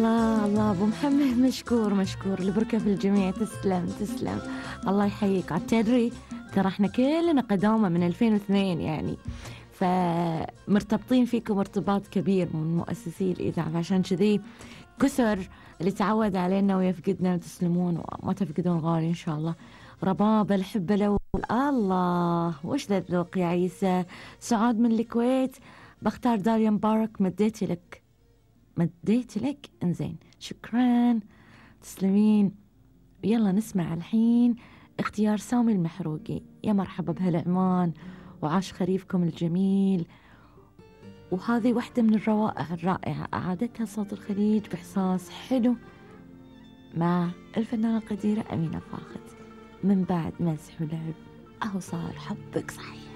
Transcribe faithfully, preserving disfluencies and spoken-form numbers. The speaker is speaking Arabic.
الله الله أبو محمد، مشكور مشكور، البركة في الجميع. تسلم تسلم، الله يحييك. عاد تدري ترى احنا كلنا قدامى من ألفين واثنين يعني، فمرتبطين فيكم ارتباط كبير من مؤسسي الإذاعة، فعشان كذي كسر اللي تعود علينا ويفقدنا. وتسلمون وما تفقدون غالي إن شاء الله. رباب الحب الأول، الله وش ذا الذوق يا عيسى. سعاد من الكويت، بختار داليا مبارك. مديتي لك مديت لك انزين، شكرا تسلمين. يلا نسمع الحين اختيار سامي المحروقي. يا مرحبا بهالعمان وعاش خريفكم الجميل. وهذه واحدة من الروائع الرائعة أعادتها صوت الخليج بإحساس حلو مع الفنانة القديرة أمينة فاخر. من بعد مزح ولعب أهو صار حبك صحيح.